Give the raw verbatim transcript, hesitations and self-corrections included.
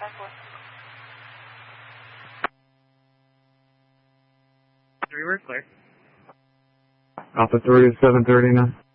Three, we're clear. Alpha three is seven thirty now.